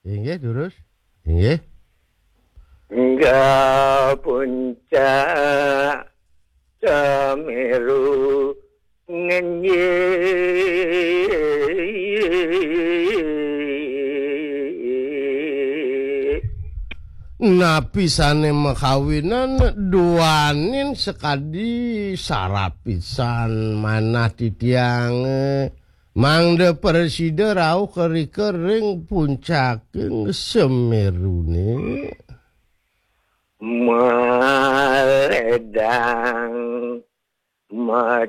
Inggih, Durus. Inggih. Hingga puncak Semeru ngenyek. Napisane mekawinan duanin sekadi sarapisan manah titiang mangde preside rauh kering puncakeun Semerune Meledang